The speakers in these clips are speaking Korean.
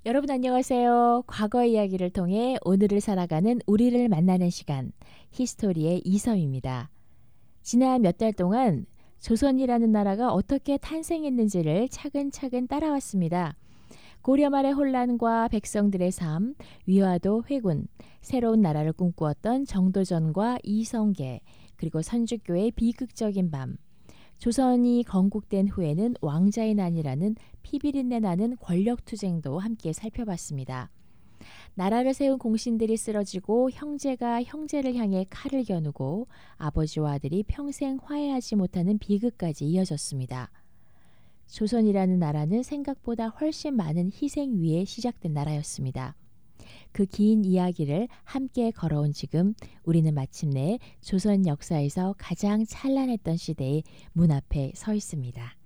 여러분 안녕하세요. 과거의 이야기를 통해 오늘을 살아가는 우리를 만나는 시간, 히스토리의 이서입니다. 지난 몇 달 동안 조선이라는 나라가 어떻게 탄생했는지를 차근차근 따라왔습니다. 고려 말의 혼란과 백성들의 삶, 위화도 회군, 새로운 나라를 꿈꾸었던 정도전과 이성계, 그리고 선주교의 비극적인 밤, 조선이 건국된 후에는 왕자의 난이라는 피비린내 나는 권력투쟁도 함께 살펴봤습니다. 나라를 세운 공신들이 쓰러지고 형제가 형제를 향해 칼을 겨누고 아버지와 아들이 평생 화해하지 못하는 비극까지 이어졌습니다. 조선이라는 나라는 생각보다 훨씬 많은 희생 위에 시작된 나라였습니다. 그 긴 이야기를 함께 걸어온 지금 우리는 마침내 조선 역사에서 가장 찬란했던 시대의 문 앞에 서 있습니다.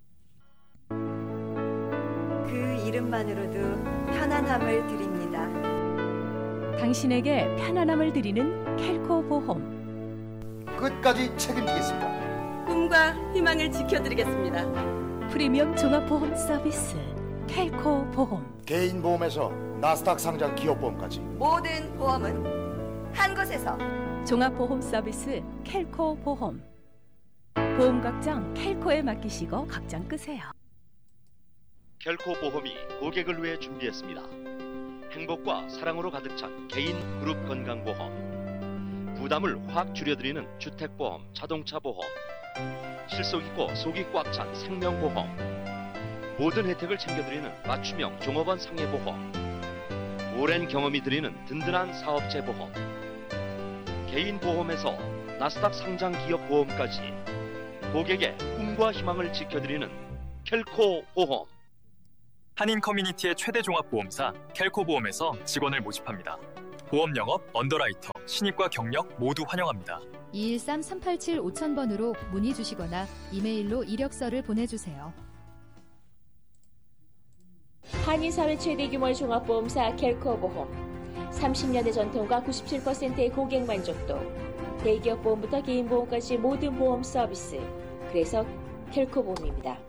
그 이름만으로도 편안함을 드립니다. 당신에게 편안함을 드리는 켈코 보험. 끝까지 책임지겠습니다. 꿈과 희망을 지켜드리겠습니다. 프리미엄 종합보험 서비스 켈코 보험. 개인 보험에서 나스닥 상장 기업보험까지 모든 보험은 한 곳에서. 종합보험 서비스 켈코 보험. 보험 걱정 켈코에 맡기시고 걱정 끄세요. 켈코 보험이 고객을 위해 준비했습니다. 행복과 사랑으로 가득 찬 개인 그룹 건강보험, 부담을 확 줄여드리는 주택보험, 자동차보험, 실속 있고 속이 꽉 찬 생명보험, 모든 혜택을 챙겨드리는 맞춤형 종업원 상해보험, 오랜 경험이 드리는 든든한 사업체 보험, 개인 보험에서 나스닥 상장 기업 보험까지 고객의 꿈과 희망을 지켜드리는 켈코 보험. 한인 커뮤니티의 최대 종합보험사 켈코보험에서 직원을 모집합니다. 보험 영업, 언더라이터, 신입과 경력 모두 환영합니다. 213-387-5000번으로 문의 주시거나 이메일로 이력서를 보내주세요. 한인사회 최대 규모의 종합보험사 켈코보험. 30년의 전통과 97%의 고객 만족도. 대기업 보험부터 개인 보험까지 모든 보험 서비스. 그래서 켈코보험입니다.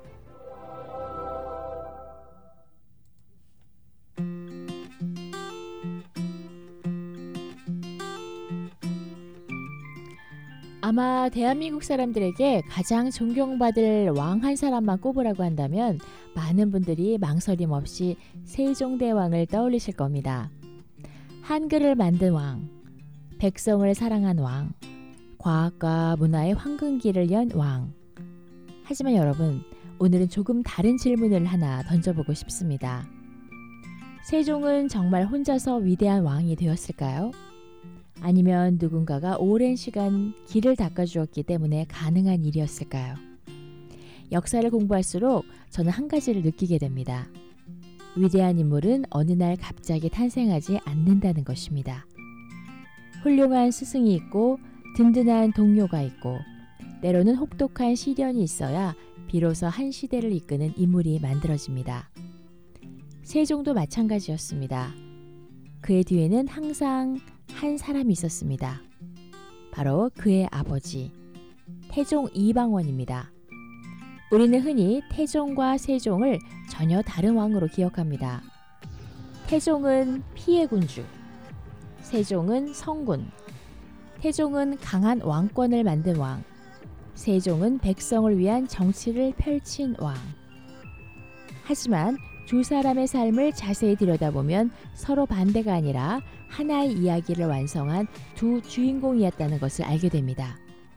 아마 대한민국 사람들에게 가장 존경받을 왕 한 사람만 꼽으라고 한다면 많은 분들이 망설임 없이 세종대왕을 떠올리실 겁니다. 한글을 만든 왕, 백성을 사랑한 왕, 과학과 문화의 황금기를 연 왕. 하지만 여러분, 오늘은 조금 다른 질문을 하나 던져보고 싶습니다. 세종은 정말 혼자서 위대한 왕이 되었을까요? 아니면 누군가가 오랜 시간 길을 닦아주었기 때문에 가능한 일이었을까요? 역사를 공부할수록 저는 한 가지를 느끼게 됩니다. 위대한 인물은 어느 날 갑자기 탄생하지 않는다는 것입니다. 훌륭한 스승이 있고 든든한 동료가 있고 때로는 혹독한 시련이 있어야 비로소 한 시대를 이끄는 인물이 만들어집니다. 세종도 마찬가지였습니다. 그의 뒤에는 항상 한 사람이 있었습니다. 바로 그의 아버지, 태종 이방원입니다. 우리는 흔히 태종과 세종을 전혀 다른 왕으로 기억합니다. 태종은 피해 군주, 세종은 성군, 태종은 강한 왕권을 만든 왕, 세종은 백성을 위한 정치를 펼친 왕. 하지만 두 사람의 삶을 자세히 들여다보면 서로 반대가 아니라 하나의 이야기를 완성한 두 주인공이었다는 것을 알게 됩니다.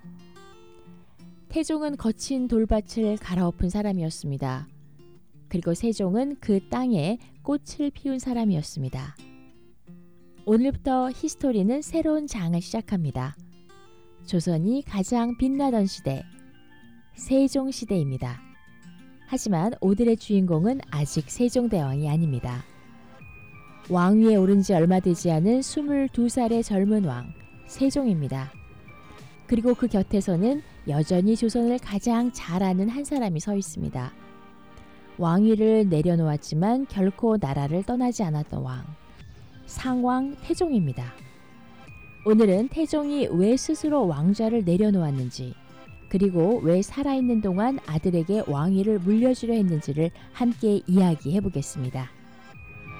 태종은 거친 돌밭을 갈아엎은 사람이었습니다. 그리고 세종은 그 땅에 꽃을 피운 사람이었습니다. 오늘부터 히스토리는 새로운 장을 시작합니다. 조선이 가장 빛나던 시대, 세종시대입니다. 하지만 오늘의 주인공은 아직 세종대왕이 아닙니다. 왕위에 오른 지 얼마 되지 않은 22살의 젊은 왕, 세종입니다. 그리고 그 곁에서는 여전히 조선을 가장 잘 아는 한 사람이 서 있습니다. 왕위를 내려놓았지만 결코 나라를 떠나지 않았던 왕, 상왕 태종입니다. 오늘은 태종이 왜 스스로 왕좌를 내려놓았는지, 그리고 왜 살아있는 동안 아들에게 왕위를 물려주려 했는지를 함께 이야기해 보겠습니다.